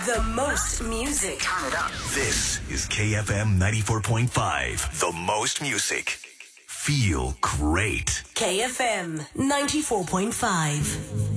The most music. Turn it up. This is KFM 94.5. The most music. Feel great. KFM 94.5.